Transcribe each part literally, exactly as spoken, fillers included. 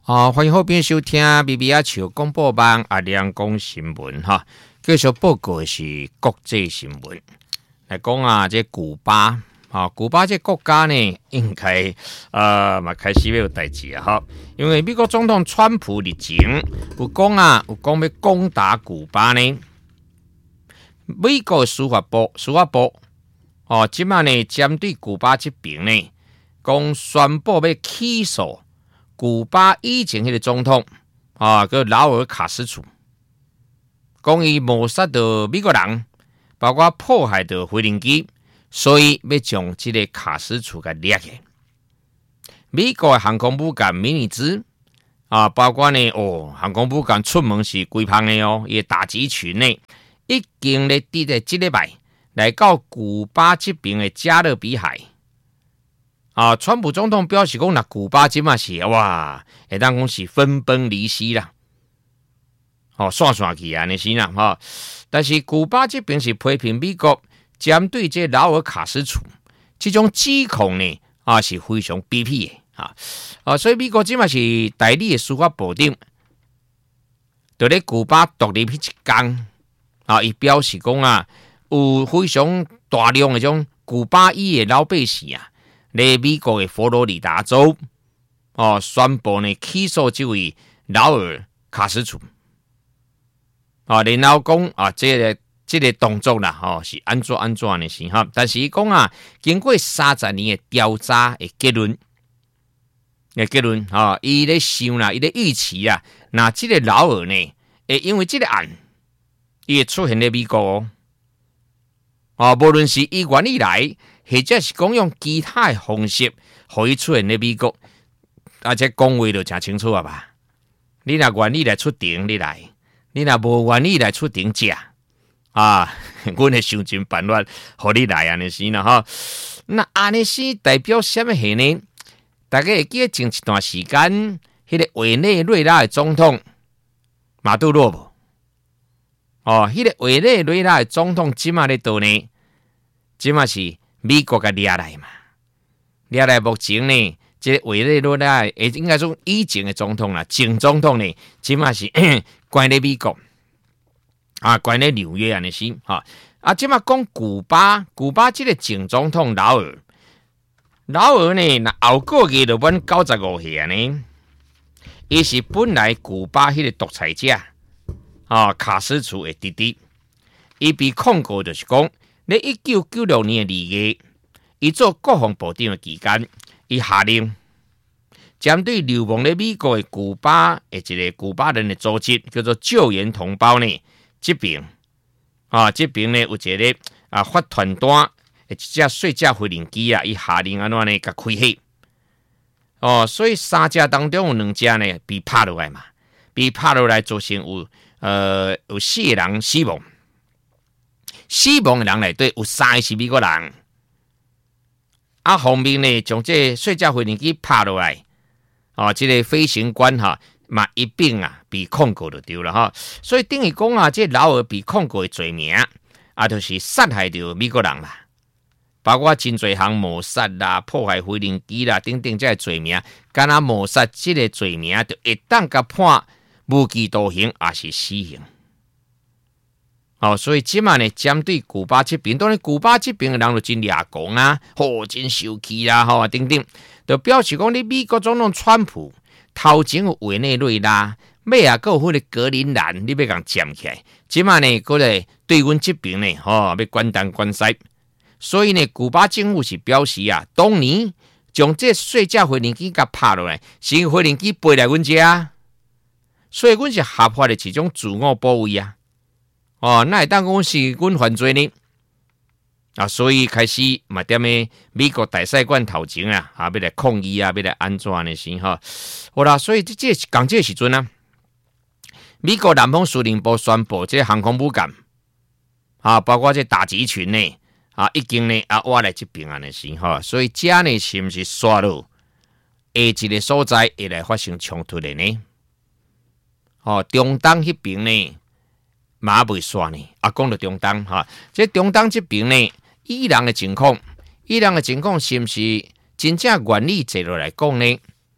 啊，欢迎后边收听 B B 阿球广播网阿亮讲新闻哈。继续报告的是国际新闻，来讲啊，这古巴啊，古巴这国家呢，应该呃嘛开始要有代志啊哈。因为美国总统川普日前有讲啊，有讲要攻打古巴呢。美国司法部司法部哦，即马呢针对古巴这边呢，讲宣布要起诉古巴以前迄个总统啊，叫劳尔卡斯楚，讲伊谋杀到美国人，包括迫害到飞行机，所以要将这个卡斯楚给抓起来。美国的航空母舰米尼兹啊，包括呢哦，航空母舰出门是规胖的哦，伊打击群呢已经咧伫咧即礼拜来到古巴这边的加勒比海。啊，川普总统表示讲，那古巴即嘛是哇，会当讲是分崩离析啦，哦，散散去安尼是啦，哈、哦。但是古巴这边是批评美国针对这劳尔卡斯楚这种指控呢，啊是非常卑鄙的啊，啊，所以美国即嘛是代理的司法部长，就咧古巴独立迄一天啊，伊表示讲啊，有非常大量的种古巴裔的老百姓啊。在美国的佛罗里达州，哦，宣布呢起诉这位劳尔卡斯楚，啊，然后讲啊，这个这个动作啦，哦，是安怎安怎的是哈，但是伊讲啊，经过三十年的调查的结论，的结论啊，伊咧想啦，伊咧预期啊，那这个劳尔呢，会因为这个案，伊会出现在美国哦，啊，无论是伊愿意来。或者是讲用其他的方式，可以出现在美国，而且讲话就真清楚啊吧？你若愿意来出庭，你来；你若无愿意来出庭食啊，阮会想尽办法，互你来安尼是啦哈。那安尼是代表什么事呢？大家会记得前一段时间，迄、那个委内瑞拉的总统马杜罗无？哦，迄、那个委内瑞拉的总统即马咧倒呢？即马是。美国给抓来嘛？抓来目前呢，这委内瑞拉诶，应该说以前的总统啦，前总统呢，起码是关在美国啊，关在纽约安尼是哈啊。即马讲古巴，古巴这个前总统劳尔，劳尔呢，那后个月就满九十五岁安尼，伊是本来古巴迄个独裁者啊，卡斯楚的弟弟，伊被控告就是讲。在一九九六年的二月，伊做国防部长的期间，伊下令针对流亡在美国的古巴的一个古巴人的组织，叫做救援同胞呢，这边啊，这边呢有一个啊发传单的一架碎架飞行机啊，伊下令安怎呢，甲开起哦，所以三架当中有两架呢被拍落来嘛，被拍落来造成有呃有四个人死亡。死亡的人内底有三个是美国人，啊，后面呢将这碎架飞行机拍落来，哦，这个飞行官哈嘛一并啊被控告就对了哈，所以等于讲啊，这劳尔被控告的罪名啊，就是杀害到美国人啦，包括真侪项谋杀啦、破坏飞行机啦等等这个罪名，敢若谋杀这个罪名，就一旦甲判无期徒刑，也是死刑。哦，所以即马呢，针对古巴这边，当然古巴这边的人就真掠讲啊，吼、哦，真生气啦，吼、哦，等等，就表示讲你美国总统川普头前有委内瑞拉，尾啊，还有迄个格陵兰，你要共占起来，即马呢，过来对阮这边呢，吼、哦，要关东关西，所以呢，古巴政府是表示啊，当年将这碎架飞行机甲拍落来，是飞行机飞来阮这啊，所以阮是合法的一种自我保卫啊。哦，那会当讲是阮犯罪呢？啊，所以开始嘛，踮咧美国大使馆头前啊，啊，要来抗议啊，要来安怎呢？是哈，好啦，所以这这讲这时阵啊，美国南方司令部宣布，这航空母舰啊，包括这打击群呢，啊，已经呢啊，挖来这边啊，呢是哈，所以这呢是不是刷到下一个所在会来发生冲突的呢？哦，中东迄边呢？嘛未煞呢，啊，讲到中东哈，这中东这边呢，伊朗的情况，伊朗的情况是不是真正愿意坐落来讲呢？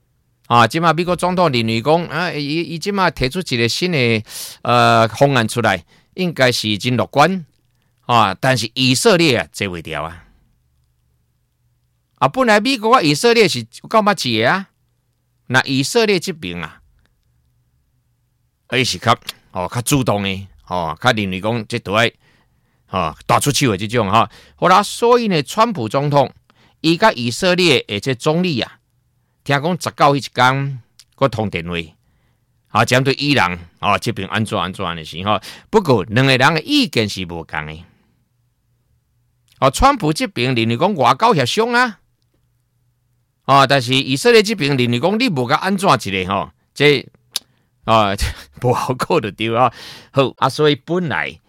啊，即马美国总统认为讲啊，伊伊即马提出一个新的呃方案出来，应该是真乐观啊，但是以色列啊坐袂牢啊。啊，本来美国啊以色列是够捌解啊，那以色列这边啊，伊是较哦较主动的，哦，较认为讲这都爱哦大出手的这种哈。好啦，所以呢，川普总统伊甲以色列的这总理啊，听讲十九迄一天，佮通电话，啊，针对伊朗哦这边安怎安怎的是哈。不过两个人的意见是无共的。哦，川普这边认为讲外交协商啊。哦，但是以色列这边认为讲你无甲安怎一个吼，这啊不好过就对啊。好啊，所以本来